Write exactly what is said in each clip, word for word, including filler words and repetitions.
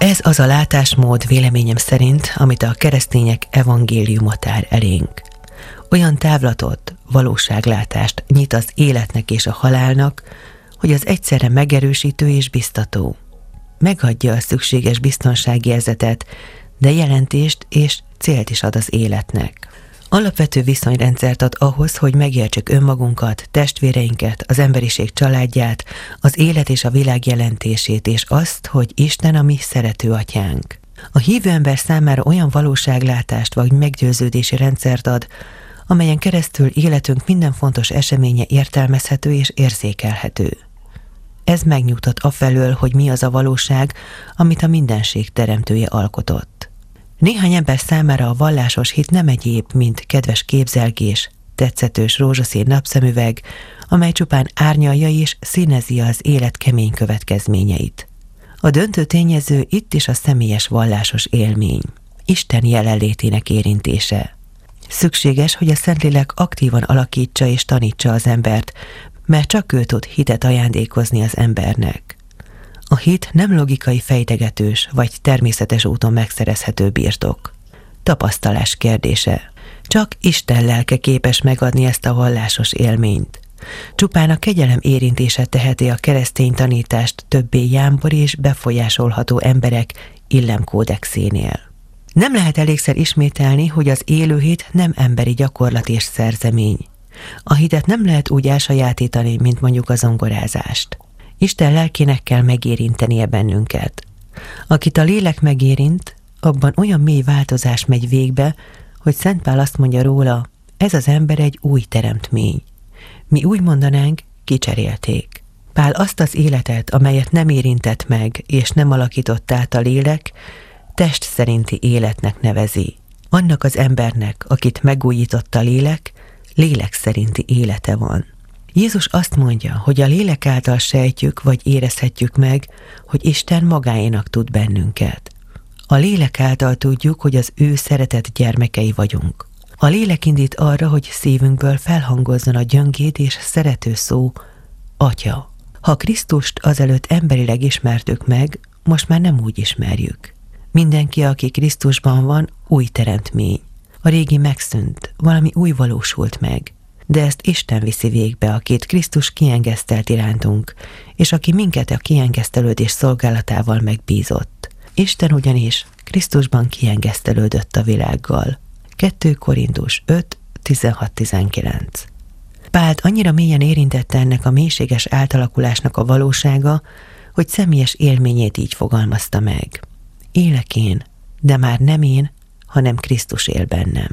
Ez az a látásmód véleményem szerint, amit a keresztények evangéliuma tár elénk. Olyan távlatot, valóságlátást nyit az életnek és a halálnak, hogy az egyszerre megerősítő és biztató. Megadja a szükséges biztonságérzetet, de jelentést és célt is ad az életnek. Alapvető viszonyrendszert ad ahhoz, hogy megértsük önmagunkat, testvéreinket, az emberiség családját, az élet és a világ jelentését, és azt, hogy Isten a mi szerető atyánk. A hívő ember számára olyan valóságlátást vagy meggyőződési rendszert ad, amelyen keresztül életünk minden fontos eseménye értelmezhető és érzékelhető. Ez megnyugtat afelől, hogy mi az a valóság, amit a mindenség teremtője alkotott. Néhány ember számára a vallásos hit nem egyéb, mint kedves képzelgés, tetszetős rózsaszín napszemüveg, amely csupán árnyalja és színezi az élet kemény következményeit. A döntő tényező itt is a személyes vallásos élmény, Isten jelenlétének érintése. Szükséges, hogy a Szentlélek aktívan alakítsa és tanítsa az embert, mert csak ő tud hitet ajándékozni az embernek. A hit nem logikai fejtegetős vagy természetes úton megszerezhető birtok. Tapasztalás kérdése. Csak Isten lelke képes megadni ezt a vallásos élményt. Csupán a kegyelem érintése teheti a keresztény tanítást többé jámbor és befolyásolható emberek illemkódexénél. Nem lehet elégszer ismételni, hogy az élő hit nem emberi gyakorlat és szerzemény. A hitet nem lehet úgy elsajátítani, mint mondjuk a zongorázást. Isten lelkének kell megérintenie bennünket. Akit a lélek megérint, abban olyan mély változás megy végbe, hogy Szent Pál azt mondja róla, ez az ember egy új teremtmény. Mi úgy mondanánk, kicserélték. Pál azt az életet, amelyet nem érintett meg és nem alakított át a lélek, test szerinti életnek nevezi. Annak az embernek, akit megújított a lélek, lélek szerinti élete van. Jézus azt mondja, hogy a lélek által sejtjük vagy érezhetjük meg, hogy Isten magáénak tud bennünket. A lélek által tudjuk, hogy az ő szeretett gyermekei vagyunk. A lélek indít arra, hogy szívünkből felhangozzon a gyöngéd és szerető szó, Atya. Ha Krisztust azelőtt emberileg ismertük meg, most már nem úgy ismerjük. Mindenki, aki Krisztusban van, új teremtmény. A régi megszűnt, valami új valósult meg. De ezt Isten viszi végbe, akit Krisztus kiengesztelt irántunk, és aki minket a kiengesztelődés szolgálatával megbízott. Isten ugyanis Krisztusban kiengesztelődött a világgal. kettő Korintus öt tizenhat tizenkilenc. Pált annyira mélyen érintette ennek a mélységes átalakulásnak a valósága, hogy személyes élményét így fogalmazta meg. Élek én, de már nem én, hanem Krisztus él bennem.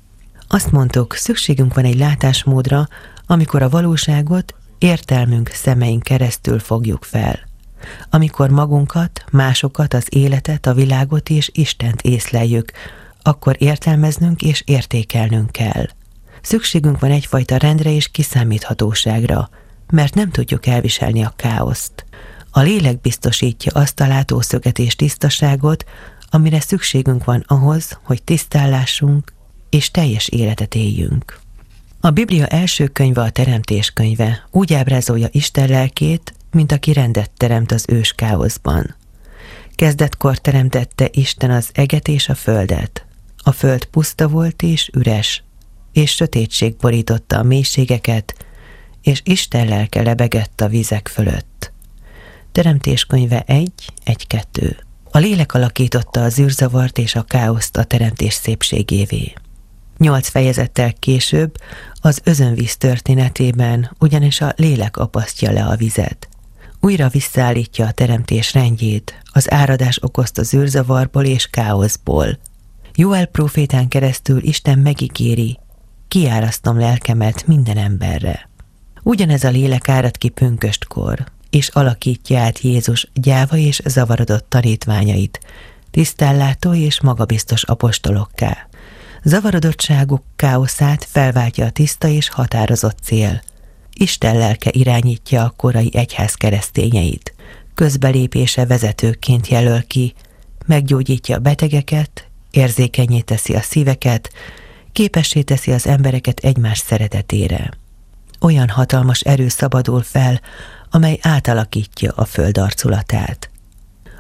Azt mondtuk, szükségünk van egy látásmódra, amikor a valóságot értelmünk szemeink keresztül fogjuk fel. Amikor magunkat, másokat, az életet, a világot és Istent észleljük, akkor értelmeznünk és értékelnünk kell. Szükségünk van egyfajta rendre és kiszámíthatóságra, mert nem tudjuk elviselni a káoszt. A lélek biztosítja azt a látószöget és tisztaságot, amire szükségünk van ahhoz, hogy tisztállásunk és teljes életet éljünk. A Biblia első könyve a Teremtés könyve, úgy ábrázolja Isten lelkét, mint aki rendet teremt az ős káoszban. Kezdetkor teremtette Isten az eget és a földet. A föld puszta volt és üres, és sötétség borította a mélységeket, és Isten lelke lebegett a vizek fölött. Teremtés könyve egy egy kettő. A lélek alakította az űrzavart és a káoszt a teremtés szépségévé. Nyolc fejezettel később az özönvíz történetében ugyanis a lélek apasztja le a vizet. Újra visszaállítja a teremtés rendjét, az áradás okozta az űrzavarból és káoszból. Jóel prófétán keresztül Isten megígéri, kiárasztom lelkemet minden emberre. Ugyanez a lélek árad ki pünköstkor, és alakítja át Jézus gyáva és zavarodott tanítványait, tisztállátó és magabiztos apostolokká. Zavarodottságuk káoszát felváltja a tiszta és határozott cél. Isten lelke irányítja a korai egyház keresztényeit. Közbelépése vezetőként jelöl ki, meggyógyítja a betegeket, érzékenyé teszi a szíveket, képessé teszi az embereket egymás szeretetére. Olyan hatalmas erő szabadul fel, amely átalakítja a föld arculatát.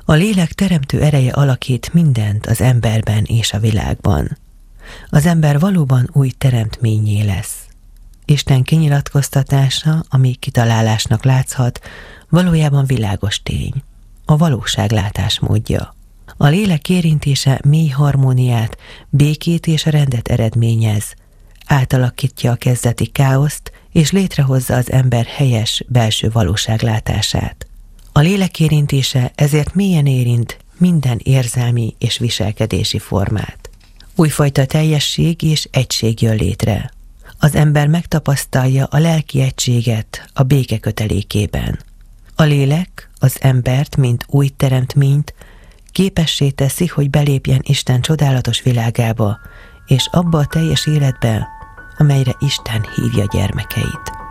A lélek teremtő ereje alakít mindent az emberben és a világban. Az ember valóban új teremtménnyé lesz. Isten kinyilatkoztatása, ami kitalálásnak látszhat, valójában világos tény, a valóságlátás módja. A lélek érintése mély harmóniát, békét és rendet eredményez, átalakítja a kezdeti káoszt, és létrehozza az ember helyes belső valóságlátását. A lélek érintése ezért mélyen érint minden érzelmi és viselkedési formát. Újfajta teljesség és egység jön létre. Az ember megtapasztalja a lelki egységet a béke kötelékében. A lélek az embert, mint új teremtményt, képessé teszi, hogy belépjen Isten csodálatos világába, és abba a teljes életbe, amelyre Isten hívja gyermekeit.